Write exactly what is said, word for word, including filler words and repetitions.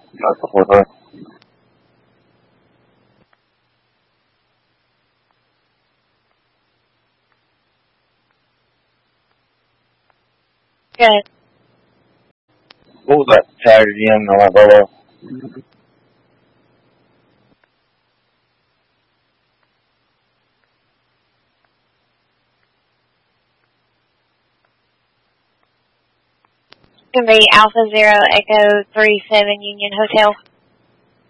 That's the fourth one. Good. What was that tag again on that Bolo? It's going to be Alpha Zero Echo three seven Union Hotel.